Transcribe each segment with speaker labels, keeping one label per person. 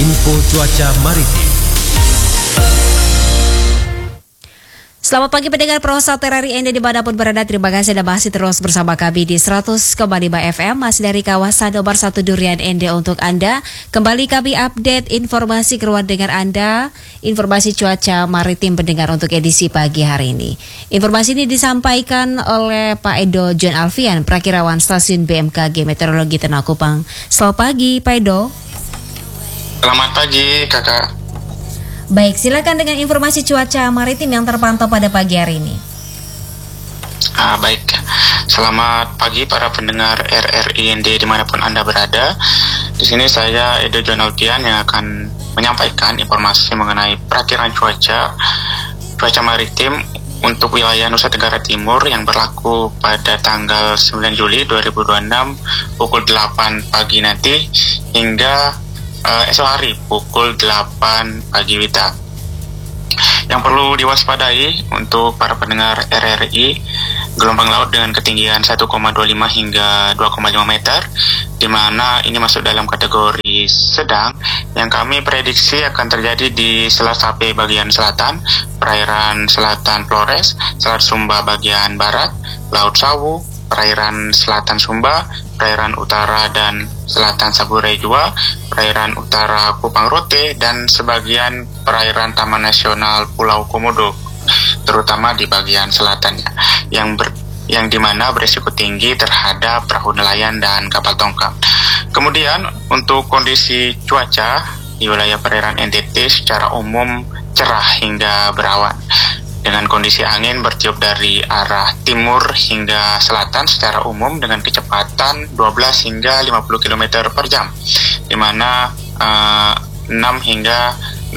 Speaker 1: Info cuaca maritim.
Speaker 2: Selamat pagi pendengar Pro 1 RRI Anda dimanapun berada. Terima kasih Anda masih terus bersama kami di 100,5 FM masih dari kawasan nomor 1 Durian Ende untuk Anda. Kembali kami update informasi keruan dengar Anda, informasi cuaca maritim pendengar untuk edisi pagi hari ini. Informasi ini disampaikan oleh Pak Edo John Alfian, Prakirawan Stasiun BMKG Meteorologi Tanah Kupang. Selamat pagi Pak Edo.
Speaker 3: Selamat pagi Kakak.
Speaker 2: Baik, silakan dengan informasi cuaca maritim yang terpantau pada pagi hari ini.
Speaker 3: Baik, selamat pagi para pendengar RRI ND dimanapun Anda berada. Di sini saya Edo John Alfian yang akan menyampaikan informasi mengenai perakiraan cuaca maritim untuk wilayah Nusa Tenggara Timur yang berlaku pada tanggal 9 Juli 2026 pukul 8 pagi nanti hingga esok hari pukul 8 pagi WITA. Yang perlu diwaspadai untuk para pendengar RRI, gelombang laut dengan ketinggian 1,25 hingga 2,5 meter, di mana ini masuk dalam kategori sedang, yang kami prediksi akan terjadi di Selat Sape bagian selatan, perairan selatan Flores, Selat Sumba bagian barat, Laut Sawu, perairan selatan Sumba, perairan utara dan selatan Saburai Jua, perairan utara Kupang Rote, dan sebagian perairan Taman Nasional Pulau Komodo, terutama di bagian selatannya, yang dimana berisiko tinggi terhadap perahu nelayan dan kapal tongkang. Kemudian untuk kondisi cuaca di wilayah perairan NTT secara umum cerah hingga berawan, dengan kondisi angin bertiup dari arah timur hingga selatan secara umum dengan kecepatan 12 hingga 50 km per jam, di mana 6 hingga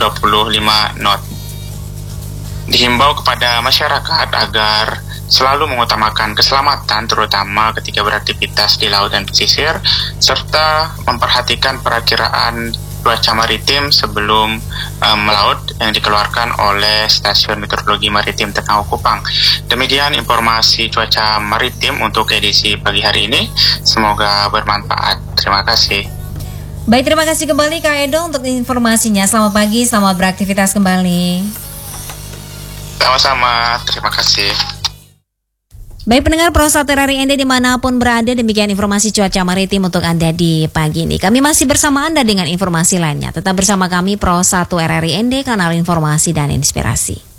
Speaker 3: 25 knot. Dihimbau kepada masyarakat agar selalu mengutamakan keselamatan, terutama ketika beraktivitas di laut dan pesisir, serta memperhatikan perakiraan cuaca maritim sebelum melaut yang dikeluarkan oleh Stasiun Meteorologi Maritim Tanah Kupang. Demikian informasi cuaca maritim untuk edisi pagi hari ini. Semoga bermanfaat. Terima kasih.
Speaker 2: Baik, terima kasih kembali Kak Edo untuk informasinya. Selamat pagi, selamat beraktivitas kembali.
Speaker 3: Sama-sama, terima kasih.
Speaker 2: Baik pendengar Pro 1 RRI Anda dimanapun berada, demikian informasi cuaca maritim untuk Anda di pagi ini. Kami masih bersama Anda dengan informasi lainnya. Tetap bersama kami Pro 1 RRI Anda, kanal informasi dan inspirasi.